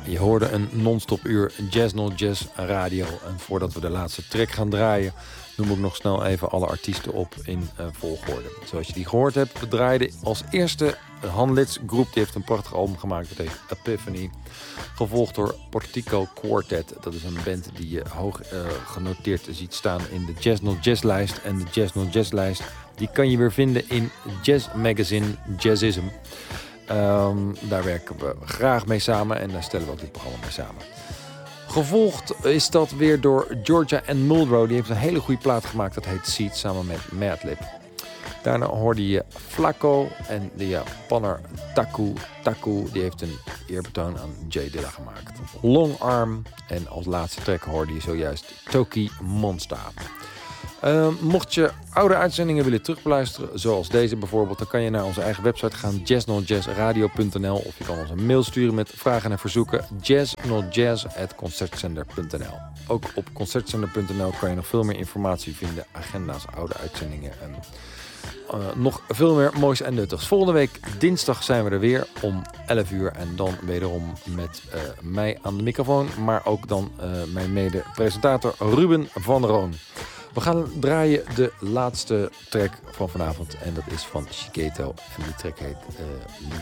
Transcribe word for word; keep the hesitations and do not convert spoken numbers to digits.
Je hoorde een non-stop uur Jazz Not Jazz radio. En voordat we de laatste track gaan draaien, noem ik nog snel even alle artiesten op in uh, volgorde. Zoals je die gehoord hebt, we draaiden als eerste Han Litz Groep. Die heeft een prachtig album gemaakt, dat heet Epiphany. Gevolgd door Portico Quartet. Dat is een band die je hoog uh, genoteerd ziet staan in de Jazz Not Jazz lijst. En de Jazz Not Jazz lijst, die kan je weer vinden in Jazz Magazine Jazzism. Um, daar werken we graag mee samen en daar stellen we ook dit programma mee samen. Gevolgd is dat weer door Georgia Ann Muldrow. Die heeft een hele goede plaat gemaakt, dat heet Seed, samen met Madlib. Daarna hoorde je Flaco en de Japanner Taku. Taku die heeft een eerbetoon aan Jay Dilla gemaakt. Long Arm en als laatste track hoorde je zojuist Toki Monsta. Uh, mocht je oude uitzendingen willen terugbeluisteren, zoals deze bijvoorbeeld, dan kan je naar onze eigen website gaan, jazz not jazz radio punt n l, of je kan ons een mail sturen met vragen en verzoeken, jazz not jazz at concertzender punt n l. Ook op concertzender punt n l kan je nog veel meer informatie vinden, agenda's, oude uitzendingen en uh, nog veel meer moois en nuttigs. Volgende week dinsdag zijn we er weer om elf uur en dan wederom met uh, mij aan de microfoon, maar ook dan uh, mijn mede-presentator Ruben van Roon. We gaan draaien de laatste track van vanavond en dat is van Shigeto en die track heet uh,